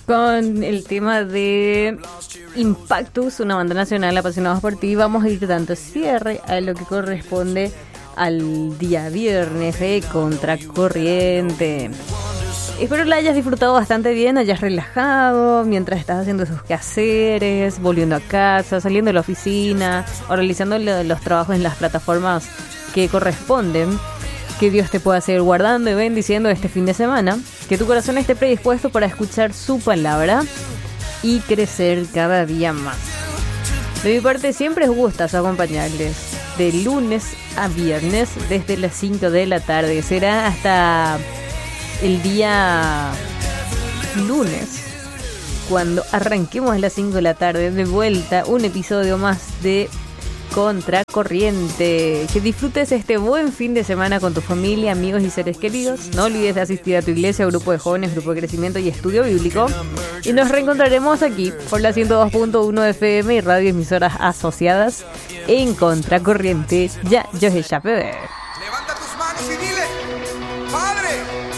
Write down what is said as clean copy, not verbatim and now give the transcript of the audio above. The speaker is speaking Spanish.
Con el tema de Impactus, una banda nacional apasionados por ti, vamos a ir dando cierre a lo que corresponde al día viernes de Contracorriente. Espero la hayas disfrutado bastante bien, hayas relajado mientras estás haciendo sus quehaceres, volviendo a casa, saliendo de la oficina o realizando los trabajos en las plataformas que corresponden. Que Dios te pueda seguir guardando y bendiciendo este fin de semana. Que tu corazón esté predispuesto para escuchar su palabra y crecer cada día más. De mi parte siempre es gustazo acompañarles de lunes a viernes desde las 5 de la tarde. Será hasta el día lunes cuando arranquemos a las 5 de la tarde de vuelta un episodio más de Contracorriente. Que disfrutes este buen fin de semana con tu familia, amigos y seres queridos. No olvides de asistir a tu iglesia, grupo de jóvenes, grupo de crecimiento y estudio bíblico. Y nos reencontraremos aquí por la 102.1 FM y radio emisoras asociadas en Contracorriente. Ya, yo soy Chape. Levanta tus manos y dile: Padre,